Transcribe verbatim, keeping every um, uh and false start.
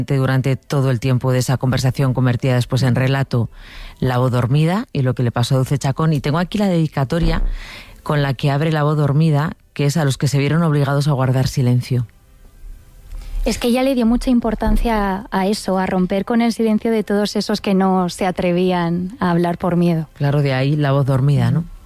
durante todo el tiempo de esa conversación convertida después en relato, La voz dormida y lo que le pasó a Dulce Chacón. Y tengo aquí la dedicatoria con la que abre La voz dormida, que es a los que se vieron obligados a guardar silencio. Es que ella le dio mucha importancia a eso, a romper con el silencio de todos esos que no se atrevían a hablar por miedo. Claro, de ahí La voz dormida, ¿no?